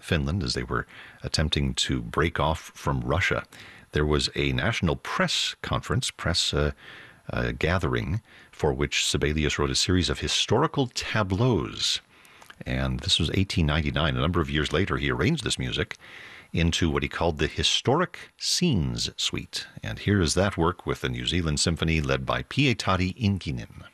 Finland as they were attempting to break off from Russia. There was a national press conference, gathering, for which Sibelius wrote a series of historical tableaus. And this was 1899. A number of years later, he arranged this music into what he called the Historic Scenes Suite. And here is that work with the New Zealand Symphony led by Pietari Inkinen.